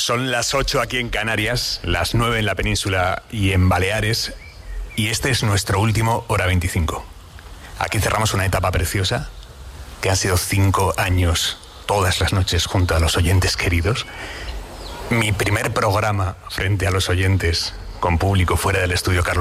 Son las 8 aquí en Canarias, las 9 en la península y en Baleares, y este es nuestro último Hora 25. Aquí cerramos una etapa preciosa, que han sido 5 años todas las noches junto a los oyentes queridos. Mi primer programa frente a los oyentes con público fuera del estudio Carlos